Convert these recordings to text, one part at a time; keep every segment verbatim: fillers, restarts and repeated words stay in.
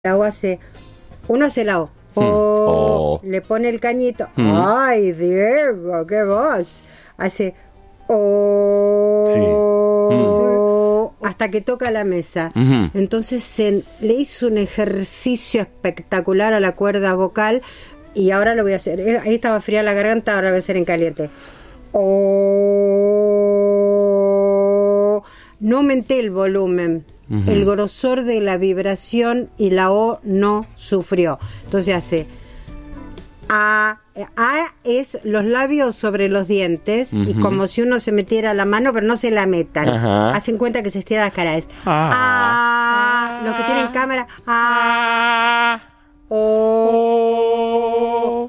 agua hace, uno hace la O, o, oh. le pone el cañito, Mm. ay Diego, qué voz, hace o, Sí. mm. hasta que toca la mesa. Uh-huh. Entonces se le hizo un ejercicio espectacular a la cuerda vocal y ahora lo voy a hacer. Ahí estaba fría la garganta, ahora lo voy a hacer en caliente. O, no aumenté el volumen. Uh-huh. El grosor de la vibración y la O no sufrió. Entonces hace A, A es los labios sobre los dientes, uh-huh. y como si uno se metiera la mano, pero no se la metan. Uh-huh. Hacen cuenta que se estira la cara. Es ah. A, los que tienen cámara, A, O,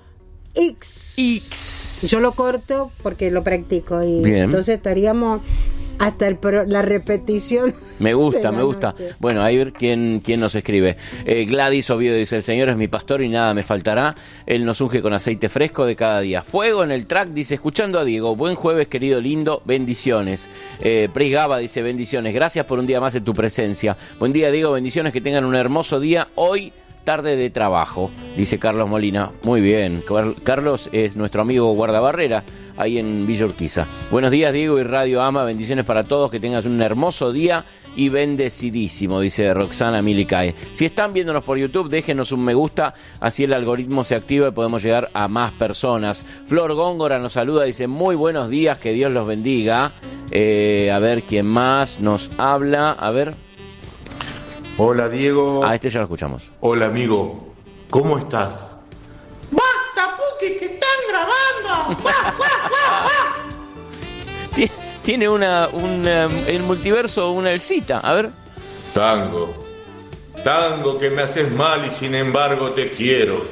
X. X. Yo lo corto porque lo practico y bien. Entonces estaríamos hasta el pro, la repetición. Me gusta, me gusta. Noche. Bueno, ahí ver quién, quién nos escribe. Eh, Gladys Oviedo dice: el Señor es mi pastor y nada me faltará. Él nos unge con aceite fresco de cada día. Fuego en el track, dice, escuchando a Diego. Buen jueves, querido lindo, bendiciones. Eh, Pris Gaba dice: bendiciones, gracias por un día más en tu presencia. Buen día, Diego, bendiciones, que tengan un hermoso día hoy. Tarde de trabajo, dice Carlos Molina. Muy bien, Carlos es nuestro amigo guardabarrera ahí en Villa Urquiza. Buenos días, Diego y Radio Ama, bendiciones para todos, que tengas un hermoso día y bendecidísimo, dice Roxana Milicae. Si están viéndonos por YouTube, déjenos un me gusta, así el algoritmo se activa y podemos llegar a más personas. Flor Góngora nos saluda, dice: muy buenos días, que Dios los bendiga. Eh, a ver quién más nos habla, a ver... Hola, Diego. Ah, este ya lo escuchamos. Hola, amigo. ¿Cómo estás? ¡Basta, Puki, que están grabando! ¡Guau, guau, guau, guau! Tiene una, una... el multiverso, una elcita. A ver. Tango. Tango que me haces mal y sin embargo te quiero.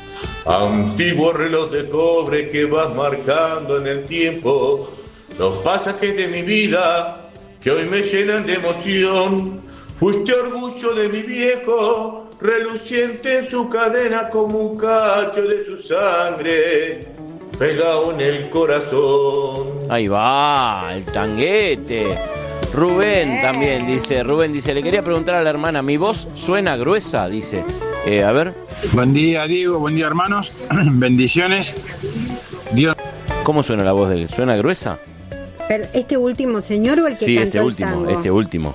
Antiguo reloj de cobre que vas marcando en el tiempo. Los pasajes de mi vida que hoy me llenan de emoción. Fuiste orgullo de mi viejo, reluciente en su cadena como un cacho de su sangre, pegado en el corazón. Ahí va, el tanguete. Rubén también dice, Rubén dice, le quería preguntar a la hermana, mi voz suena gruesa, dice. Eh, a ver. Buen día, Diego, buen día, hermanos. Bendiciones. Dios. ¿Cómo suena la voz de él? ¿Suena gruesa? Pero este último señor o el que sí, cantó este el último, tango? este último.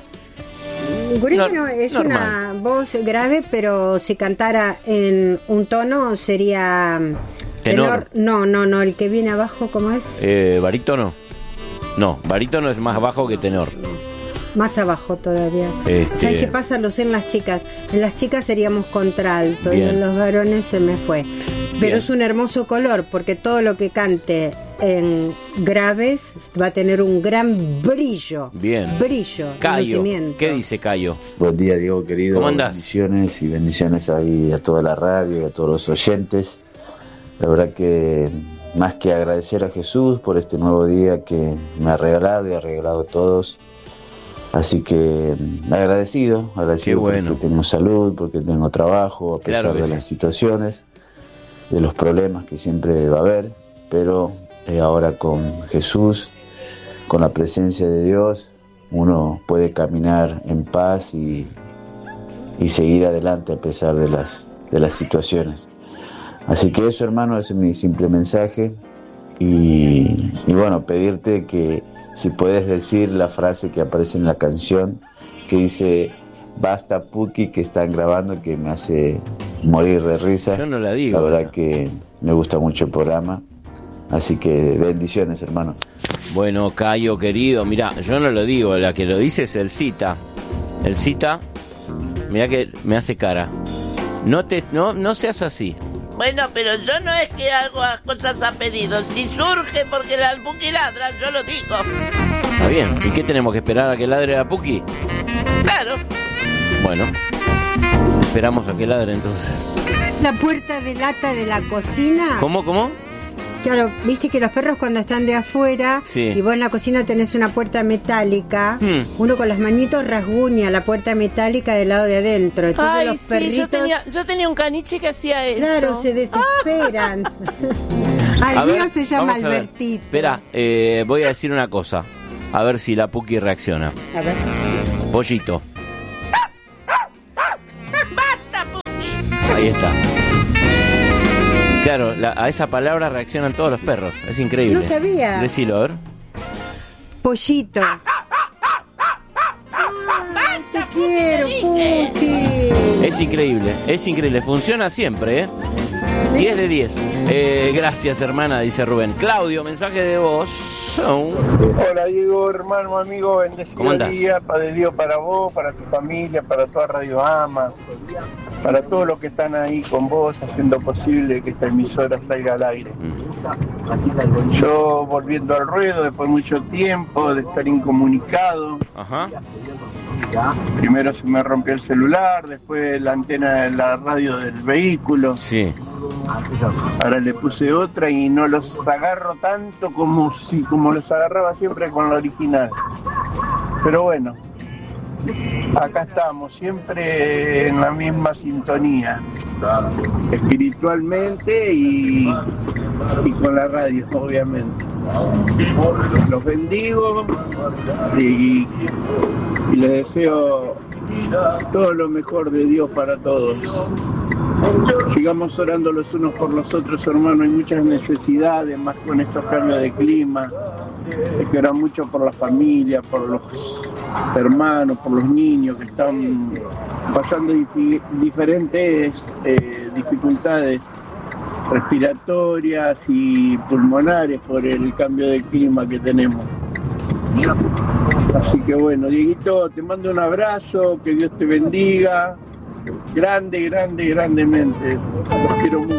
Gruesa no, no, es normal. una voz grave, pero si cantara en un tono sería tenor. tenor. No, no, no, el que viene abajo, ¿cómo es? Eh, ¿barítono? No, barítono es más bajo que tenor. Más abajo todavía. Este... ¿Sabes qué pasa? Lo sé en las chicas. En las chicas seríamos contralto. Bien. Y en los varones se me fue. Pero Bien. es un hermoso color, porque todo lo que cante en graves va a tener un gran brillo. Bien. Brillo. Cayo. Conocimiento. ¿Qué dice Cayo? Buen día, Diego, querido. ¿Cómo andás? Bendiciones y bendiciones ahí a toda la radio y a todos los oyentes. La verdad que más que agradecer a Jesús por este nuevo día que me ha regalado y ha regalado a todos. Así que agradecido, agradecido bueno. porque tengo salud, porque tengo trabajo, a pesar Claro que de sí. las situaciones, de los problemas que siempre va a haber, pero eh, ahora con Jesús, con la presencia de Dios, uno puede caminar en paz y, y seguir adelante a pesar de las, de las situaciones. Así que eso, hermano, ese es mi simple mensaje y, y bueno, pedirte que si puedes decir la frase que aparece en la canción que dice: basta, Puki, que están grabando, que me hace morir de risa. Yo no la digo. La verdad esa. que me gusta mucho el programa. Así que bendiciones, hermano. Bueno, Cayo, querido, mirá, yo no lo digo, la que lo dice es el Cita. El Cita, mirá que me hace cara. No te, no, no seas así. Bueno, pero yo no es que hago las cosas a pedido. Si surge porque la Puki ladra, yo lo digo. Está bien. ¿Y qué tenemos que esperar a que ladre la Puki? Claro. Bueno, esperamos a que ladre entonces. La puerta de lata de la cocina. ¿Cómo, cómo? Claro, viste que los perros cuando están de afuera, sí. y vos en la cocina tenés una puerta metálica, hmm. uno con las manitos rasguña la puerta metálica del lado de adentro. Entonces Ay, los sí, perritos, yo tenía, yo tenía un caniche que hacía eso. claro, se desesperan. Al A mío ver, se llama vamos a ver. Albertito. Espera, eh, voy a decir una cosa. A ver si la Puki reacciona. A ver. Pollito. Ahí está. Claro, la, a esa palabra reaccionan todos los perros. Es increíble. No sabía. Decilo, a ver. Pollito. Ay, te quiero, Puti. Es increíble, es increíble. Funciona siempre, ¿eh? diez de diez. Eh, gracias, hermana, dice Rubén. Claudio, mensaje de voz. Hola, Diego, hermano, amigo. Bendecido día de Dios para vos, para tu familia, para toda Radio Ama, para todos los que están ahí con vos, haciendo posible que esta emisora salga al aire. Mm. Yo volviendo al ruedo después de mucho tiempo de estar incomunicado. Ajá. Primero se me rompió el celular, después la antena de la radio del vehículo. Sí. Ahora le puse otra y no los agarro tanto como si como los agarraba siempre con la original. Pero bueno, acá estamos, siempre en la misma sintonía, espiritualmente y, y con la radio, obviamente. Los bendigo y, y les deseo todo lo mejor de Dios para todos. Sigamos orando los unos por los otros, hermanos. Hay muchas necesidades, más con estos cambios de clima. Hay que orar mucho por la familia, por los hermanos, por los niños que están pasando dif- diferentes eh, dificultades respiratorias y pulmonares por el cambio de clima que tenemos. Así que bueno, Dieguito, te mando un abrazo, que Dios te bendiga, grande, grande, grandemente. Los quiero mucho.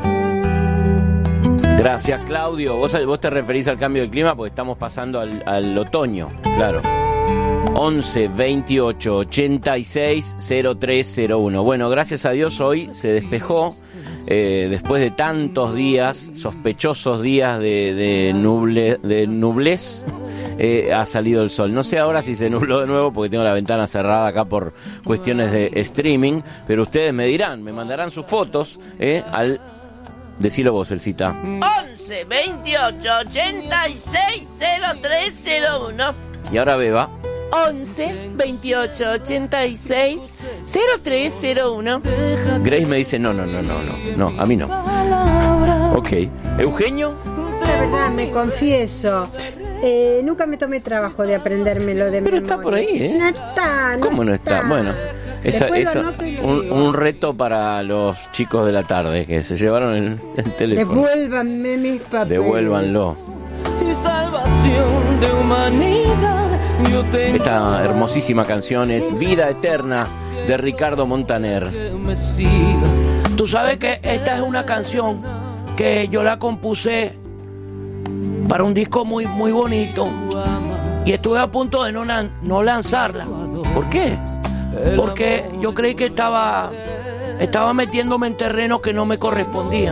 Gracias, Claudio. Vos, vos te referís al cambio de clima porque estamos pasando al, al otoño, claro. once veintiocho ochenta y seis cero tres cero uno. Bueno, gracias a Dios hoy se despejó. Eh, después de tantos días, sospechosos días de, de, nuble, de nublez, eh, ha salido el sol. No sé ahora si se nubló de nuevo porque tengo la ventana cerrada acá por cuestiones de streaming, pero ustedes me dirán, me mandarán sus fotos eh, al... Decilo vos, Elcita. once veintiocho ochenta y seis cero tres cero uno. Y ahora Beba. once veintiocho ochenta y seis cero tres cero uno. Grace me dice no, no, no, no, no, no, a mí no. Ok. ¿Eugenio? La verdad, me confieso. Eh, nunca me tomé trabajo de aprendérmelo de Pero memoria. está por ahí, ¿eh? No está, no ¿Cómo no está? está. Bueno, esa, Después lo eso, anoto y lo un, digo. un reto para los chicos de la tarde que se llevaron el, el teléfono. Devuélvanme mis papeles. Devuélvanlo. Y salvación de humanidad. Yo tengo Esta hermosísima canción es Vida Eterna de Ricardo Montaner. que me siga. Tú sabes que esta es una canción que yo la compuse para un disco muy muy bonito y estuve a punto de no, lan- no lanzarla. ¿Por qué? Porque yo creí que estaba estaba metiéndome en terreno que no me correspondía.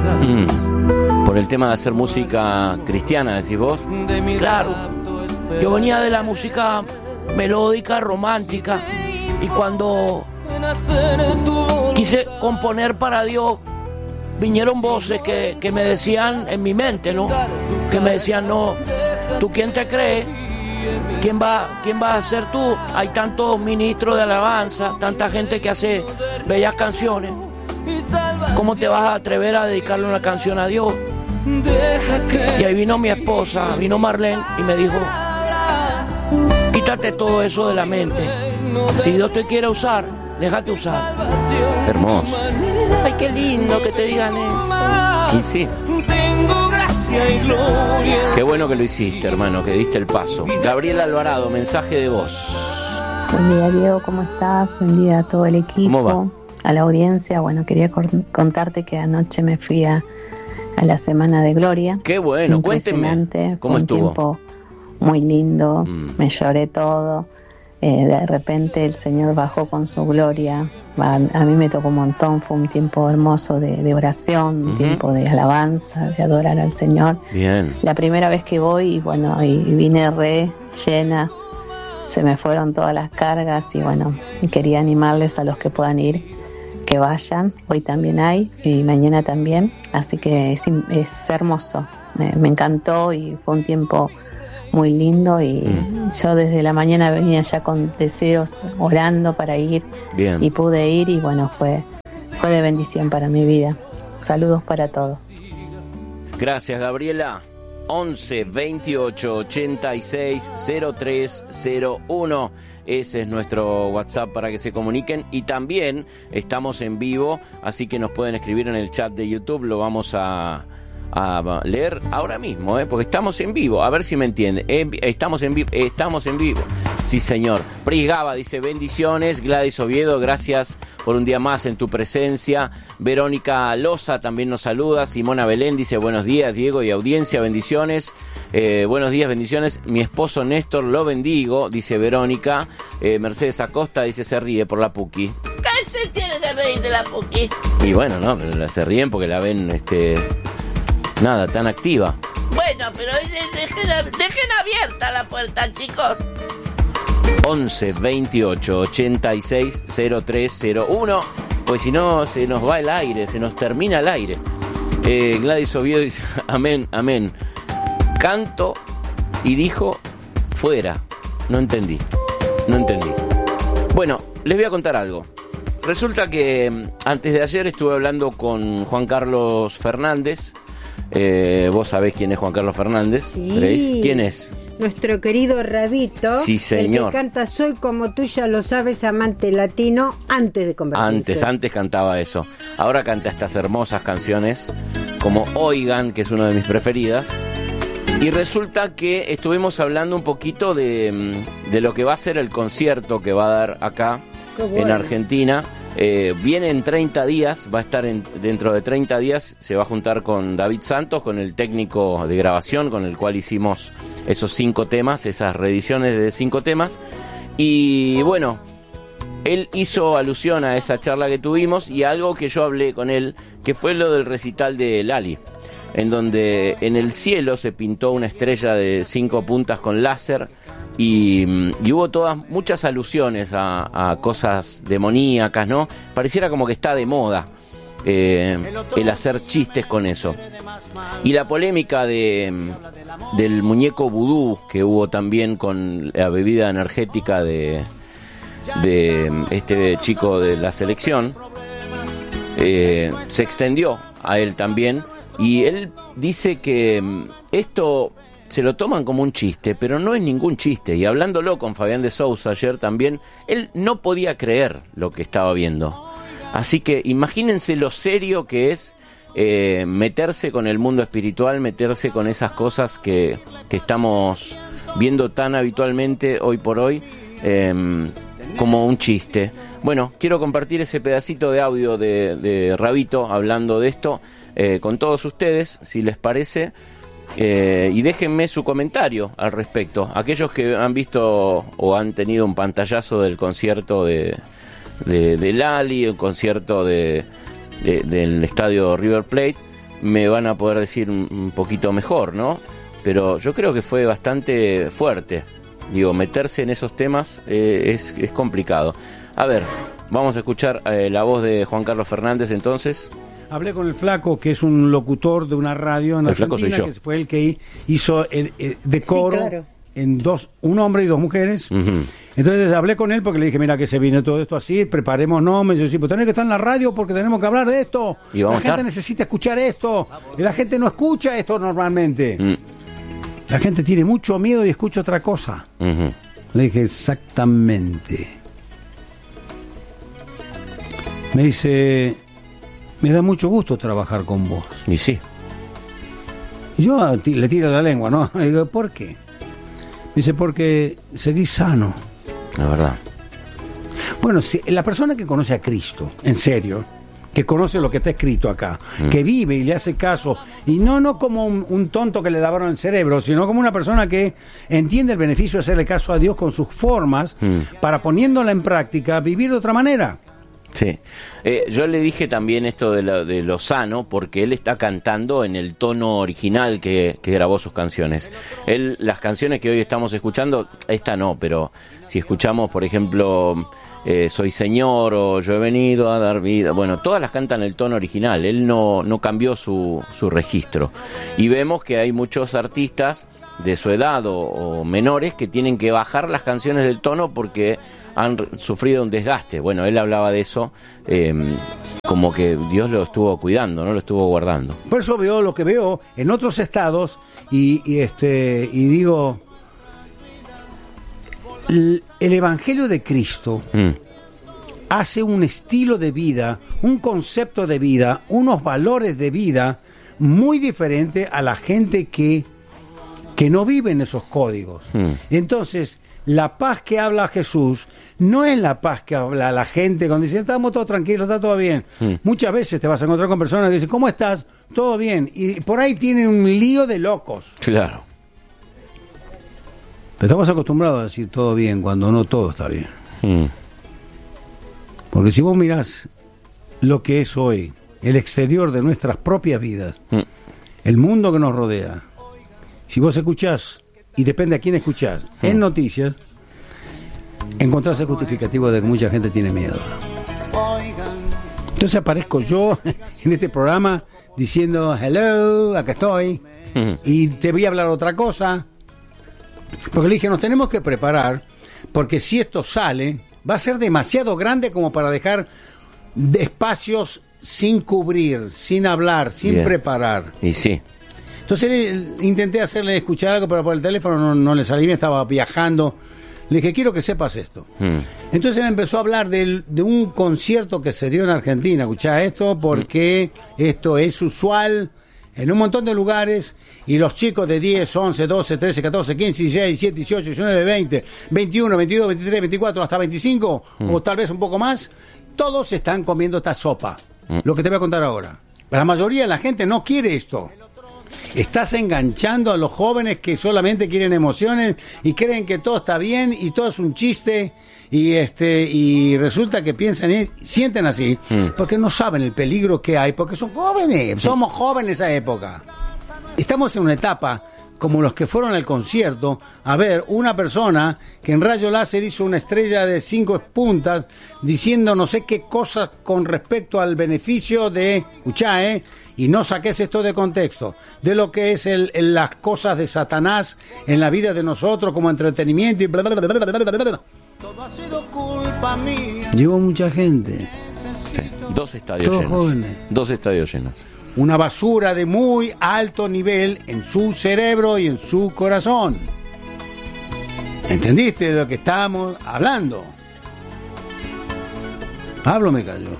Mm. Por el tema de hacer música cristiana, decís vos. Claro, yo venía de la música melódica, romántica, y cuando quise componer para Dios, vinieron voces que, que me decían en mi mente, ¿no? Que me decían, no, ¿tú quién te crees? ¿Quién va, quién vas a ser tú? Hay tantos ministros de alabanza, tanta gente que hace bellas canciones. ¿Cómo te vas a atrever a dedicarle una canción a Dios? Y ahí vino mi esposa, vino Marlene, y me dijo, quítate todo eso de la mente. Si Dios te quiere usar, déjate usar. Hermoso. Ay, qué lindo que te digan eso. Y sí. Tengo gracia y gloria. Qué bueno que lo hiciste, hermano, que diste el paso. Gabriel Alvarado, mensaje de voz. Buen día, Diego, ¿cómo estás? Buen día a todo el equipo. ¿Cómo va? A la audiencia. Bueno, quería cor- contarte que anoche me fui a, a la Semana de Gloria. Qué bueno, cuénteme. Impresionante, ¿Cómo fue estuvo? un tiempo muy lindo, Mm. me lloré todo. Eh, de repente el Señor bajó con su gloria. A, a mí me tocó un montón, fue un tiempo hermoso de, de oración, un Ujú. tiempo de alabanza, de adorar al Señor. Bien. La primera vez que voy, y bueno, y, y vine re llena, se me fueron todas las cargas y bueno, y quería animarles a los que puedan ir, que vayan. Hoy también hay y mañana también, así que es, es hermoso, me, me encantó y fue un tiempo muy lindo y Mm. yo desde la mañana venía ya con deseos, orando para ir Bien. y pude ir y bueno, fue fue de bendición para mi vida. Saludos para todos. Gracias, Gabriela. once veintiocho ochenta y seis cero tres cero uno. Ese es nuestro WhatsApp para que se comuniquen. Y también estamos en vivo, así que nos pueden escribir en el chat de YouTube. Lo vamos a, a leer ahora mismo, ¿eh? Porque estamos en vivo. A ver si me entienden. Estamos en vivo. Estamos en vivo. Sí, señor. Pris Gaba dice bendiciones. Gladys Oviedo, gracias por un día más en tu presencia. Verónica Loza también nos saluda. Simona Belén dice buenos días, Diego y audiencia, bendiciones. Eh, buenos días, bendiciones. Mi esposo Néstor lo bendigo, dice Verónica. Eh, Mercedes Acosta dice se ríe por la Puki. ¿Qué se tiene que reír de la Puki? Y bueno, no, pero se ríen porque la ven, este, nada, tan activa. Bueno, pero dejen, dejen abierta la puerta, chicos. once veintiocho ochenta y seis cero tres cero uno, pues si no se nos va el aire, se nos termina el aire. eh, Gladys Oviedo dice amén, amén. Canto y dijo fuera. No entendí, no entendí. Bueno, les voy a contar algo. Resulta que antes de ayer estuve hablando con Juan Carlos Fernández. eh, Vos sabés quién es Juan Carlos Fernández. Sí. ¿Veis? ¿Quién es? Nuestro querido Rabito, sí, señor. El que canta Soy como tú ya lo sabes, amante latino, antes de convertirse. Antes, antes cantaba eso. Ahora canta estas hermosas canciones, como Oigan, que es una de mis preferidas. Y resulta que estuvimos hablando un poquito de, de lo que va a ser el concierto que va a dar acá bueno. en Argentina. Eh, viene en treinta días, va a estar en, dentro de treinta días, se va a juntar con David Santos, con el técnico de grabación, con el cual hicimos esos cinco temas, esas reediciones de cinco temas. Y bueno, él hizo alusión a esa charla que tuvimos y a algo que yo hablé con él, que fue lo del recital de Lali, en donde en el cielo se pintó una estrella de cinco puntas con láser. Y, y hubo todas muchas alusiones a, a cosas demoníacas, ¿no? Pareciera como que está de moda eh, el hacer chistes con eso. Y la polémica de del muñeco vudú que hubo también con la bebida energética de, de este chico de la selección, eh, se extendió a él también. Y él dice que esto se lo toman como un chiste, pero no es ningún chiste. Y hablándolo con Fabián de Sousa ayer también, él no podía creer lo que estaba viendo. Así que imagínense lo serio que es eh, meterse con el mundo espiritual, meterse con esas cosas que, que estamos viendo tan habitualmente hoy por hoy, eh, como un chiste. Bueno, quiero compartir ese pedacito de audio de, de Rabito hablando de esto eh, con todos ustedes, si les parece. Eh, y déjenme su comentario al respecto. Aquellos que han visto o han tenido un pantallazo del concierto de, de, de Lali, el concierto de, de, del estadio River Plate, me van a poder decir un, un poquito mejor, ¿no? Pero yo creo que fue bastante fuerte. Digo, meterse en esos temas eh, es, es complicado. A ver, vamos a escuchar eh, la voz de Juan Carlos Fernández entonces. Hablé con el Flaco, que es un locutor de una radio en el Argentina, Flaco soy yo. Que fue el que hizo el, el decoro sí, claro. en dos, un hombre y dos mujeres. Uh-huh. Entonces hablé con él porque le dije, mira que se viene todo esto así, preparémonos. Me dice, sí, pues tenés que estar en la radio porque tenemos que hablar de esto. ¿Y vamos la gente a necesita escuchar esto. Y la gente no escucha esto normalmente. Mm. La gente tiene mucho miedo y escucha otra cosa. Uh-huh. Le dije, exactamente. Me dice... Me da mucho gusto trabajar con vos. Y sí. Yo le tiro la lengua, ¿no? Le digo, ¿por qué? Me dice, porque seguís sano. La verdad. Bueno, si la persona que conoce a Cristo, en serio, que conoce lo que está escrito acá, mm. que vive y le hace caso, y no, no como un, un tonto que le lavaron el cerebro, sino como una persona que entiende el beneficio de hacerle caso a Dios con sus formas, mm. para poniéndola en práctica, vivir de otra manera. Sí, eh, yo le dije también esto de lo, de lo sano porque él está cantando en el tono original que, que grabó sus canciones. Él, las canciones que hoy estamos escuchando, esta no, pero si escuchamos por ejemplo eh, soy señor o yo he venido a dar vida. Bueno, todas las canta en el tono original. Él no, no cambió su, su registro. Y vemos que hay muchos artistas de su edad o, o menores que tienen que bajar las canciones del tono porque han sufrido un desgaste. Bueno, él hablaba de eso, eh, como que Dios lo estuvo cuidando, no lo estuvo guardando. Por eso veo lo que veo en otros estados y, y este y digo, el, el Evangelio de Cristo mm. hace un estilo de vida, un concepto de vida, unos valores de vida muy diferente a la gente que, que no vive en esos códigos. Mm. Entonces, la paz que habla Jesús no es la paz que habla la gente cuando dice estamos todos tranquilos, está todo bien. Mm. Muchas veces te vas a encontrar con personas que dicen ¿cómo estás? Todo bien. Y por ahí tienen un lío de locos. Claro. Estamos acostumbrados a decir todo bien cuando no todo está bien. Mm. Porque si vos mirás lo que es hoy, el exterior de nuestras propias vidas, mm. el mundo que nos rodea, si vos escuchás, y depende a quién escuchás, mm. en noticias, encontrás el justificativo de que mucha gente tiene miedo. Entonces aparezco yo en este programa diciendo, hello, acá estoy, mm. y te voy a hablar otra cosa, porque le dije, nos tenemos que preparar, porque si esto sale, va a ser demasiado grande como para dejar espacios sin cubrir, sin hablar, sin Bien. preparar. Y sí. Entonces intenté hacerle escuchar algo, pero por el teléfono no, no le salí bien, estaba viajando. Le dije, quiero que sepas esto. Mm. Entonces me empezó a hablar de, de un concierto que se dio en Argentina. Escuchá esto, porque mm. esto es usual en un montón de lugares, y los chicos de diez, once, doce, trece, catorce, quince, dieciséis, diecisiete, dieciocho, diecinueve, veinte, veintiuno, veintidós, veintitrés, veinticuatro, hasta veinticinco, mm. o tal vez un poco más, todos están comiendo esta sopa. Mm. Lo que te voy a contar ahora. La mayoría de la gente no quiere esto. Estás enganchando a los jóvenes que solamente quieren emociones y creen que todo está bien y todo es un chiste, y este y resulta que piensan y sienten así mm. porque no saben el peligro que hay, porque son jóvenes, somos jóvenes esa época. Estamos en una etapa como los que fueron al concierto a ver una persona que en rayo láser hizo una estrella de cinco puntas diciendo no sé qué cosas con respecto al beneficio de, escuchá, eh, y no saques esto de contexto, de lo que es el, el, las cosas de Satanás en la vida de nosotros como entretenimiento y bla, bla, bla, bla, bla, bla, bla. Todo ha sido culpa mía. Llegó mucha gente. Sí. Dos estadios Todos llenos. Jóvenes. Dos estadios llenos. Una basura de muy alto nivel en su cerebro y en su corazón. ¿Entendiste de lo que estamos hablando? Pablo me cayó.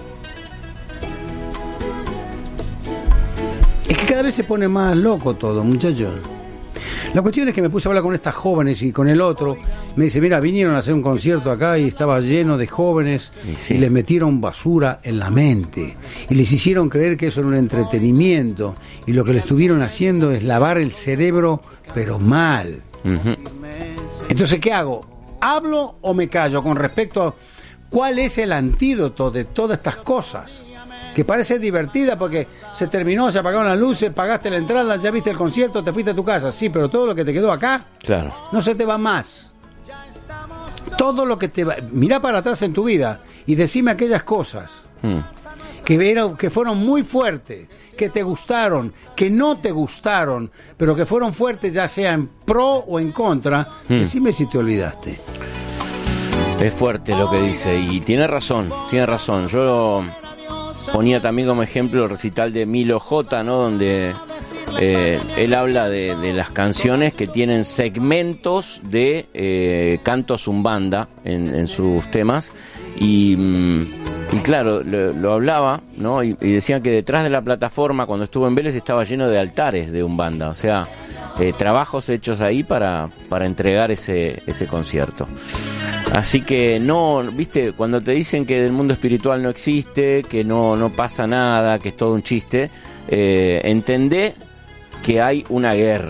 Es que cada vez se pone más loco todo, muchachos. La cuestión es que me puse a hablar con estas jóvenes y con el otro. Me dice, mira, vinieron a hacer un concierto acá y estaba lleno de jóvenes y, sí. y les metieron basura en la mente. Y les hicieron creer que eso era un entretenimiento. Y lo que le estuvieron haciendo es lavar el cerebro, pero mal. Uh-huh. Entonces, ¿qué hago? ¿Hablo o me callo con respecto a cuál es el antídoto de todas estas cosas? Que parece divertida porque se terminó, se apagaron las luces, pagaste la entrada, ya viste el concierto, te fuiste a tu casa. Sí, pero todo lo que te quedó acá, claro, no se te va más. Todo lo que te va... Mirá para atrás en tu vida y decime aquellas cosas hmm. que, era, que fueron muy fuertes, que te gustaron, que no te gustaron, pero que fueron fuertes ya sea en pro o en contra. Hmm. Decime si te olvidaste. Es fuerte lo que dice y tiene razón, tiene razón. Yo... ponía también como ejemplo el recital de Milo J, ¿no? Donde eh, él habla de, de las canciones que tienen segmentos de eh, canto zumbanda en, en sus temas y, y claro, lo, lo hablaba, ¿no? Y, y decían que detrás de la plataforma cuando estuvo en Vélez estaba lleno de altares de Umbanda, o sea, eh, trabajos hechos ahí para, para entregar ese, ese concierto. Así que no, viste, cuando te dicen que el mundo espiritual no existe, que no, no pasa nada, que es todo un chiste, eh, entendé que hay una guerra,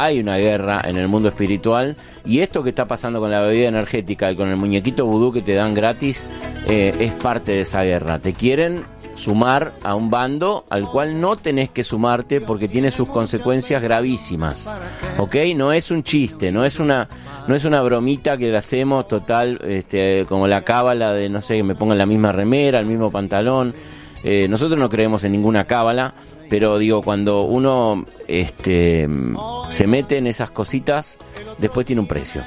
hay una guerra en el mundo espiritual, y esto que está pasando con la bebida energética y con el muñequito vudú que te dan gratis eh, es parte de esa guerra. Te quieren sumar a un bando al cual no tenés que sumarte porque tiene sus consecuencias gravísimas, ¿ok? No es un chiste, no es una no es una bromita que le hacemos total, este, como la cábala de, no sé, que me pongan la misma remera, el mismo pantalón. Eh, nosotros no creemos en ninguna cábala, pero digo, cuando uno este, se mete en esas cositas, después tiene un precio.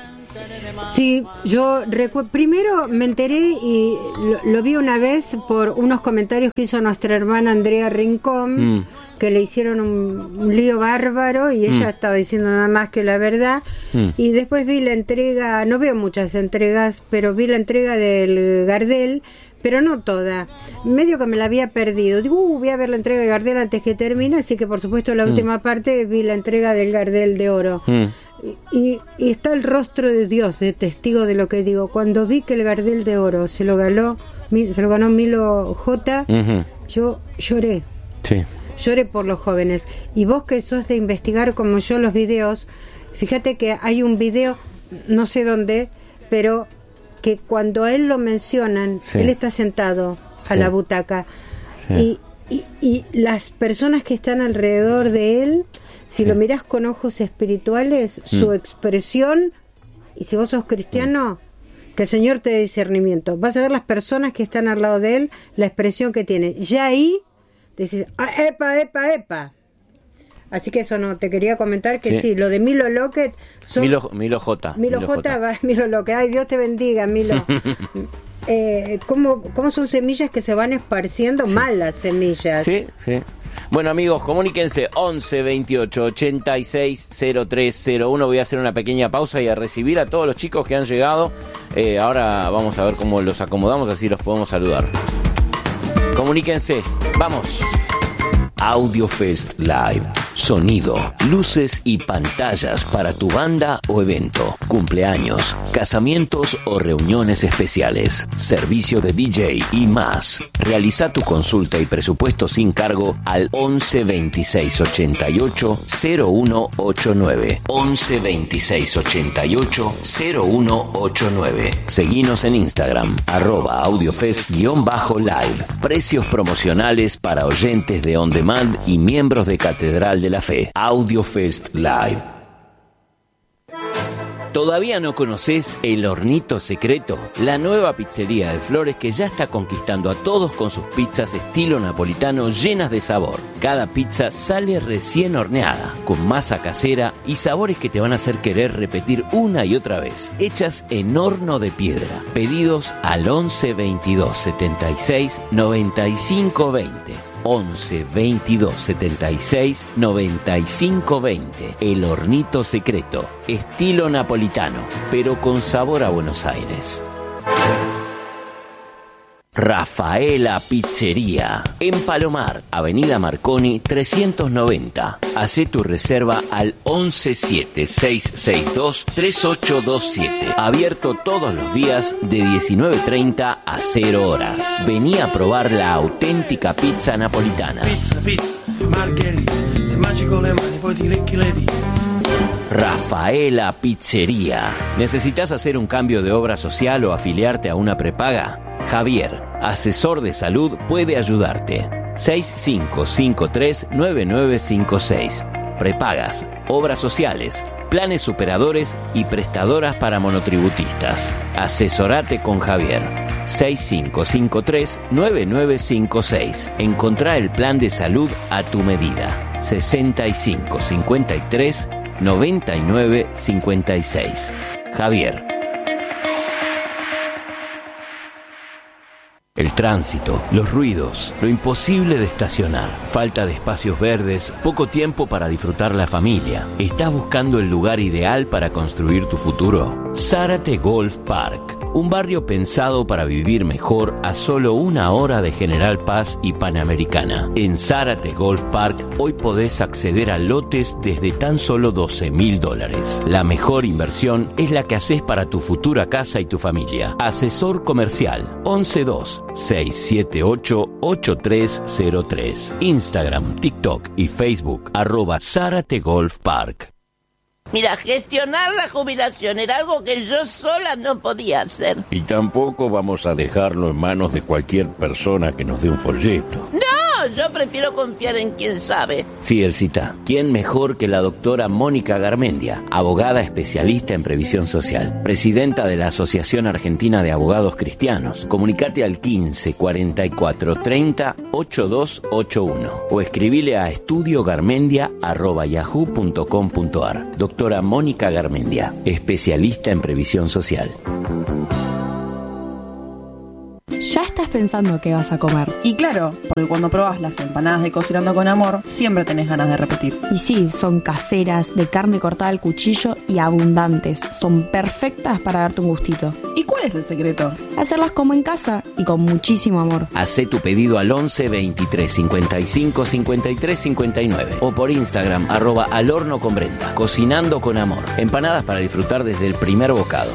Sí, yo recu- primero me enteré y lo, lo vi una vez por unos comentarios que hizo nuestra hermana Andrea Rincón, mm. que le hicieron un, un lío bárbaro y ella mm. estaba diciendo nada más que la verdad. Mm. Y después vi la entrega, no veo muchas entregas, pero vi la entrega del Gardel, pero no toda. Medio que me la había perdido. Digo, uh, voy a ver la entrega de Gardel antes que termine, así que por supuesto la mm. última parte vi la entrega del Gardel de Oro. Mm. Y, y está el rostro de Dios de testigo de lo que digo. Cuando vi que el Gardel de Oro se lo ganó, se lo ganó Milo J, uh-huh. yo lloré. Sí. Lloré por los jóvenes. Y vos que sos de investigar como yo los videos, fíjate que hay un video, no sé dónde, pero que cuando a él lo mencionan, sí. él está sentado a sí. la butaca. Sí. Y, y, y las personas que están alrededor de él, si sí. lo mirás con ojos espirituales, mm. su expresión, y si vos sos cristiano, mm. que el Señor te dé discernimiento. Vas a ver las personas que están al lado de él, la expresión que tiene. Ya ahí, decís, ah, epa, epa, epa. Así que eso no, te quería comentar que sí, sí lo de Milo Lockett... Son, Milo, Milo J. Milo, Milo J, J. Va, Milo Lockett. Ay, Dios te bendiga, Milo. eh, ¿cómo, ¿Cómo son semillas que se van esparciendo? Sí. Malas semillas. Sí, sí. Bueno, amigos, comuníquense once veintiocho ochenta y seis cero tres cero uno. Voy a hacer una pequeña pausa y a recibir a todos los chicos que han llegado. Eh, ahora vamos a ver cómo los acomodamos, así los podemos saludar. Comuníquense, vamos. AudioFest Live. Sonido, luces y pantallas para tu banda o evento, cumpleaños, casamientos o reuniones especiales, servicio de D J y más. Realiza tu consulta y presupuesto sin cargo al once veintiséis ochenta y ocho cero uno ochenta y nueve. once veintiséis ochenta y ocho cero uno ochenta y nueve. Seguinos en Instagram, arroba audiofest-live. Precios promocionales para oyentes de On Demand y miembros de Catedral de la Fe. AudioFest Live. ¿Todavía no conoces El Hornito Secreto? La nueva pizzería de Flores que ya está conquistando a todos con sus pizzas estilo napolitano llenas de sabor. Cada pizza sale recién horneada, con masa casera y sabores que te van a hacer querer repetir una y otra vez. Hechas en horno de piedra. Pedidos al once veintidós setenta y seis noventa y cinco veinte. once veintidós setenta y seis noventa y cinco veinte. El Hornito Secreto, estilo napolitano, pero con sabor a Buenos Aires. Rafaela Pizzería, en Palomar, Avenida Marconi trescientos noventa. Hacé tu reserva al once siete seis seis dos tres ocho dos siete. Abierto todos los días de diecinueve treinta a cero horas. Vení a probar la auténtica pizza napolitana. Pizza, pizza, margherita, se mangi con le mani poi ti lecchi le dita. Rafaela Pizzería. ¿Necesitas hacer un cambio de obra social o afiliarte a una prepaga? Javier, asesor de salud, puede ayudarte. seis cinco cinco tres nueve nueve cinco seis. Prepagas, obras sociales, planes superadores y prestadoras para monotributistas. Asesorate con Javier. seis cinco cinco tres nueve nueve cinco seis. Encontrá el plan de salud a tu medida. sesenta y cinco cincuenta y tres noventa y nueve cincuenta y seis. Javier. El tránsito, los ruidos, lo imposible de estacionar, falta de espacios verdes, poco tiempo para disfrutar la familia. ¿Estás buscando el lugar ideal para construir tu futuro? Zárate Golf Park, un barrio pensado para vivir mejor a solo una hora de General Paz y Panamericana. En Zárate Golf Park hoy podés acceder a lotes desde tan solo doce mil dólares. La mejor inversión es la que haces para tu futura casa y tu familia. Asesor comercial once dos seis siete ocho ocho tres cero tres. Instagram, TikTok y Facebook arroba Zárate Golf Park. Mira, gestionar la jubilación era algo que yo sola no podía hacer. Y tampoco vamos a dejarlo en manos de cualquier persona que nos dé un folleto. No, yo prefiero confiar en quien sabe. Sí, Elcita, ¿quién mejor que la doctora Mónica Garmendia, abogada especialista en previsión social, presidenta de la Asociación Argentina de Abogados Cristianos? Comunicate al quince cuarenta y cuatro treinta ochenta y dos ochenta y uno o escribile a estudiogarmendia arroba yahoo punto com punto ar. Doctora Mónica Garmendia, especialista en previsión social. Ya estás pensando qué vas a comer. Y claro, porque cuando probás las empanadas de Cocinando con Amor, siempre tenés ganas de repetir. Y sí, son caseras, de carne cortada al cuchillo y abundantes. Son perfectas para darte un gustito. ¿Y cuál es el secreto? Hacerlas como en casa y con muchísimo amor. Hacé tu pedido al once veintitrés cincuenta y cinco cincuenta y tres cincuenta y nueve o por Instagram arroba al horno con Brenda. Cocinando con Amor. Empanadas para disfrutar desde el primer bocado.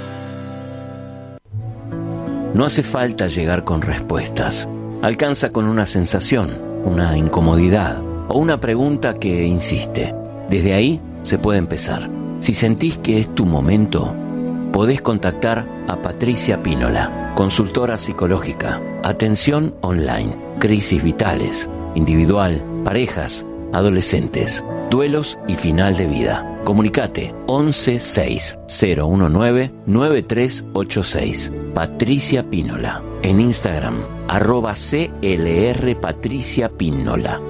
No hace falta llegar con respuestas. Alcanza con una sensación, una incomodidad o una pregunta que insiste. Desde ahí se puede empezar. Si sentís que es tu momento, podés contactar a Patricia Pínola, consultora psicológica, atención online, crisis vitales, individual, parejas, adolescentes, duelos y final de vida. Comunicate once seis cero diecinueve nueve tres ocho seis. Patricia Pínola. En Instagram, arroba C L R Patricia Pínola.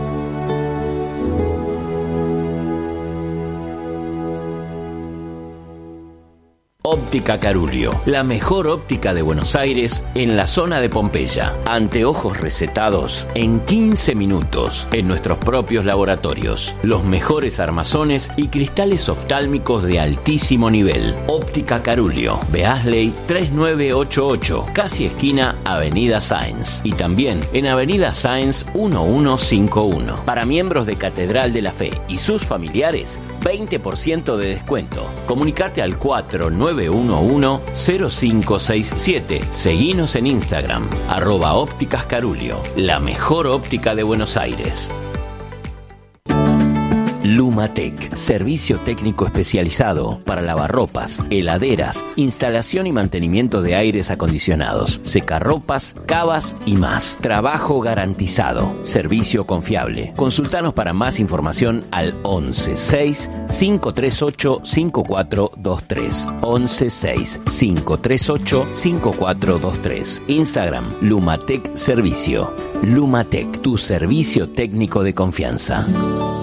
Óptica Carulio, la mejor óptica de Buenos Aires en la zona de Pompeya. Anteojos recetados en quince minutos en nuestros propios laboratorios. Los mejores armazones y cristales oftálmicos de altísimo nivel. Óptica Carulio, Beasley tres nueve ocho ocho, casi esquina Avenida Sáenz. Y también en Avenida Sáenz once cincuenta y uno. Para miembros de Catedral de la Fe y sus familiares, veinte por ciento de descuento. Comunicate al cuatro nueve uno uno cero cinco seis siete. Seguinos en Instagram, arroba ópticas Carulio, la mejor óptica de Buenos Aires. Lumatec, servicio técnico especializado para lavarropas, heladeras, instalación y mantenimiento de aires acondicionados, secarropas, cavas y más. Trabajo garantizado, servicio confiable. Consultanos para más información al once seis cinco tres ocho cinco cuatro dos tres. once seis cinco tres ocho cinco cuatro dos tres. Instagram, Lumatec Servicio. Lumatec, tu servicio técnico de confianza.